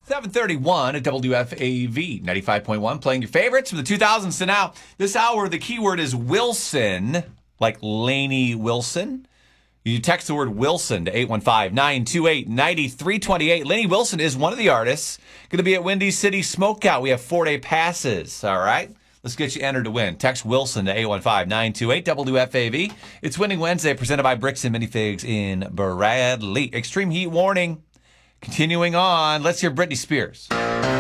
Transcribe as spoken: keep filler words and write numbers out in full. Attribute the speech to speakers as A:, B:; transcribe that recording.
A: seven thirty-one at W F A V ninety-five point one, playing your favorites from the two thousands to now. This hour, the keyword is Wilson, like Lainey Wilson. You text the word Wilson to eight one five, nine two eight, nine three two eight. Lainey Wilson is one of the artists. Going to be at Windy City Smokeout. We have four-day passes, all right? Let's get you entered to win. Text Wilson to eight one five, nine two eight, W F A V. It's Winning Wednesday, presented by Bricks and Minifigs in Bradley. Extreme heat warning. Continuing on, let's hear Britney Spears.